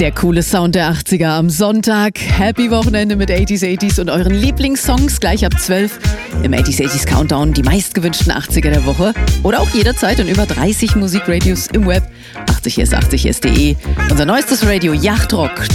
Der coole Sound der 80er am Sonntag. Happy Wochenende mit 80s und euren Lieblingssongs gleich ab 12 im 80s Countdown, die meistgewünschten 80er der Woche. Oder auch jederzeit in über 30 Musikradios im Web. 80s80s.de. Unser neuestes Radio Yachtrock.